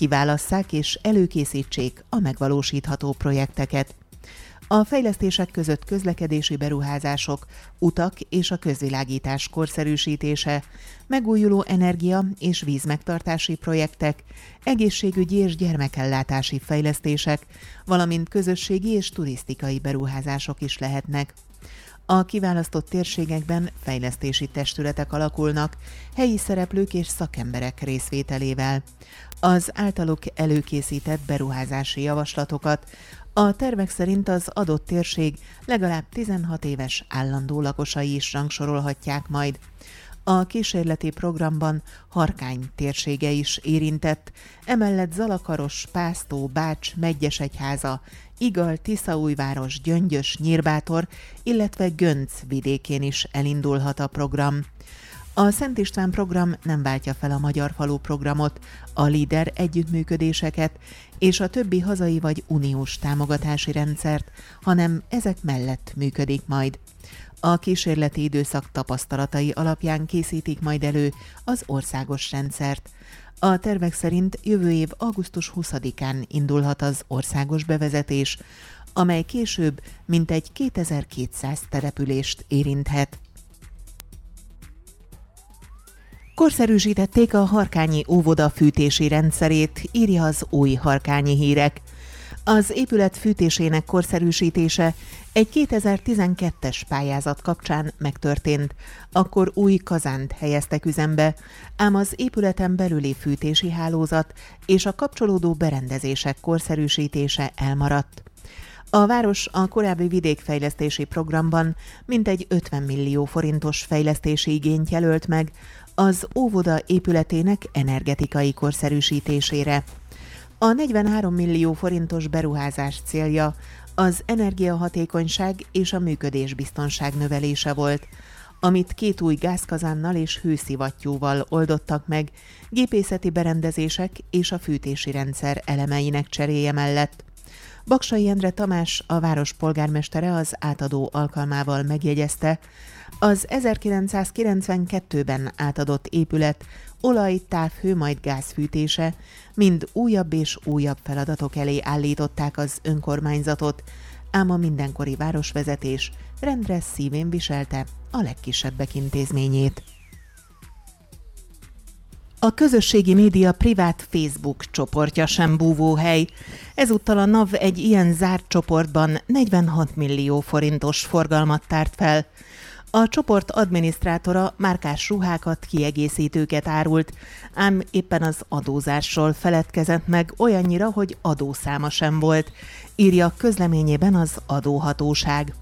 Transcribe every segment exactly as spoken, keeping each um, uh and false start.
kiválasszák és előkészítsék a megvalósítható projekteket. A fejlesztések között közlekedési beruházások, utak és a közvilágítás korszerűsítése, megújuló energia és vízmegtartási projektek, egészségügyi és gyermekellátási fejlesztések, valamint közösségi és turisztikai beruházások is lehetnek. A kiválasztott térségekben fejlesztési testületek alakulnak, helyi szereplők és szakemberek részvételével. Az általuk előkészített beruházási javaslatokat a tervek szerint az adott térség legalább tizenhat éves állandó lakosai is rangsorolhatják majd. A kísérleti programban Harkány térsége is érintett, emellett Zalakaros, Pásztó, Bács, Medgyesegyháza, Igal, Tiszaújváros, Gyöngyös, Nyírbátor, illetve Gönc vidékén is elindulhat a program. A Szent István program nem váltja fel a Magyar Falu programot, a LEADER együttműködéseket és a többi hazai vagy uniós támogatási rendszert, hanem ezek mellett működik majd. A kísérleti időszak tapasztalatai alapján készítik majd elő az országos rendszert. A tervek szerint jövő év augusztus huszadikán indulhat az országos bevezetés, amely később mintegy kétezer-kétszáz települést érinthet. Korszerűsítették a harkányi óvoda fűtési rendszerét, írja az Új Harkányi Hírek. Az épület fűtésének korszerűsítése egy kétezer-tizenkettes pályázat kapcsán megtörtént, akkor új kazánt helyeztek üzembe, ám az épületen belüli fűtési hálózat és a kapcsolódó berendezések korszerűsítése elmaradt. A város a korábbi vidékfejlesztési programban mintegy ötven millió forintos fejlesztési igényt jelölt meg az óvoda épületének energetikai korszerűsítésére. A negyvenhárom millió forintos beruházás célja az energiahatékonyság és a működésbiztonság növelése volt, amit két új gázkazánnal és hőszivattyúval oldottak meg, gépészeti berendezések és a fűtési rendszer elemeinek cseréje mellett. Baksay Endre Tamás, a város polgármestere az átadó alkalmával megjegyezte, az ezerkilencszázkilencvenkettőben átadott épület olaj, táv, hő, majd gázfűtése mind újabb és újabb feladatok elé állították az önkormányzatot, ám a mindenkori városvezetés rendre szívén viselte a legkisebbek intézményét. A közösségi média privát Facebook csoportja sem búvóhely. Ezúttal a NAV egy ilyen zárt csoportban negyvenhat millió forintos forgalmat tárt fel. A csoport adminisztrátora márkás ruhákat, kiegészítőket árult, ám éppen az adózásról feledkezett meg olyannyira, hogy adószáma sem volt, írja közleményében az adóhatóság.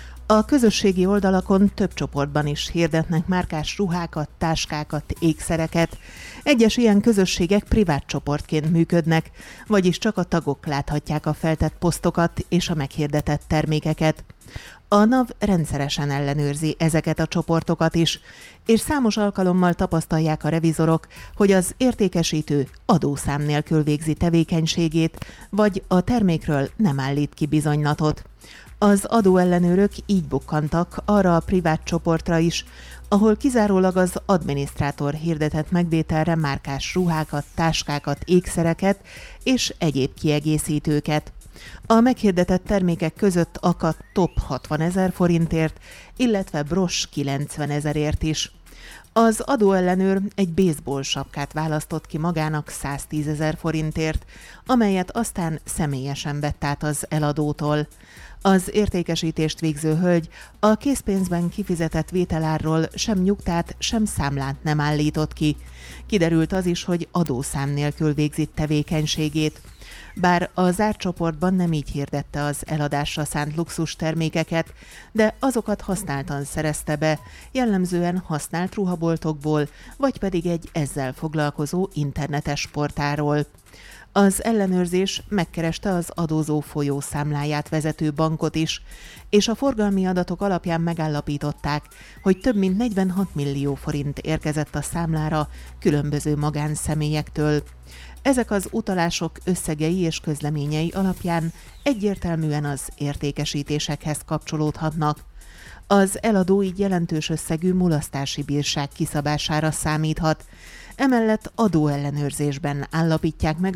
A közösségi oldalakon több csoportban is hirdetnek márkás ruhákat, táskákat, ékszereket. Egyes ilyen közösségek privát csoportként működnek, vagyis csak a tagok láthatják a feltett posztokat és a meghirdetett termékeket. A NAV rendszeresen ellenőrzi ezeket a csoportokat is, és számos alkalommal tapasztalják a revizorok, hogy az értékesítő adószám nélkül végzi tevékenységét, vagy a termékről nem állít ki bizonylatot. Az adóellenőrök így bukkantak arra a privát csoportra is, ahol kizárólag az adminisztrátor hirdetett megvételre márkás ruhákat, táskákat, ékszereket és egyéb kiegészítőket. A meghirdetett termékek között akadt top hatvanezer forintért, illetve Bros kilencvenezerért is. Az adóellenőr egy baseball sapkát választott ki magának száztízezer forintért, amelyet aztán személyesen vett át az eladótól. Az értékesítést végző hölgy a készpénzben kifizetett vételárról sem nyugtát, sem számlát nem állított ki. Kiderült az is, hogy adószám nélkül végzi tevékenységét. Bár a zárt csoportban nem így hirdette az eladásra szánt luxus termékeket, de azokat használtan szerezte be, jellemzően használt ruhaboltokból, vagy pedig egy ezzel foglalkozó internetes portáról. Az ellenőrzés megkereste az adózó folyószámláját vezető bankot is, és a forgalmi adatok alapján megállapították, hogy több mint negyvenhat millió forint érkezett a számlára különböző magánszemélyektől. Ezek az utalások összegei és közleményei alapján egyértelműen az értékesítésekhez kapcsolódhatnak. Az eladó így jelentős összegű mulasztási bírság kiszabására számíthat. Emellett adóellenőrzésben állapítják meg